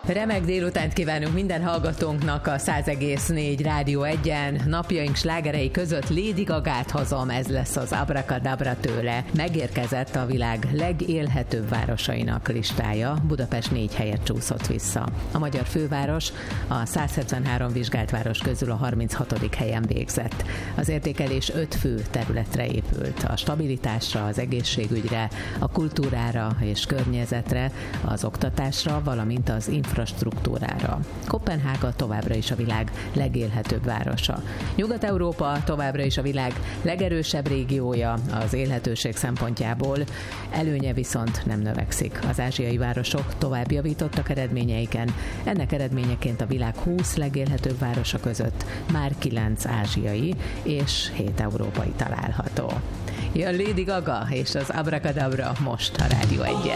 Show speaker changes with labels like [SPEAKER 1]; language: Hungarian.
[SPEAKER 1] Remek délutánt kívánunk minden hallgatónknak a 100,4 Rádió 1-en. Napjaink slágerei között Lady Gagát hozom, ez lesz az Abracadabra tőle. Megérkezett a világ legélhetőbb városainak listája, Budapest 4 helyet csúszott vissza. A magyar főváros a 173 vizsgált város közül a 36. helyen végzett. Az értékelés 5 fő területre épült: a stabilitásra, az egészségügyre, a kultúrára és környezetre, az oktatásra, valamint az infrastruktúrára. Koppenhága továbbra is a világ legélhetőbb városa. Nyugat-Európa továbbra is a világ legerősebb régiója az élhetőség szempontjából, előnye viszont nem növekszik. Az ázsiai városok tovább javítottak eredményeiken, ennek eredményeként a világ 20 legélhetőbb városa között már 9 ázsiai és 7 európai található. Jön Lady Gaga és az Abracadabra most a Rádió 1-en.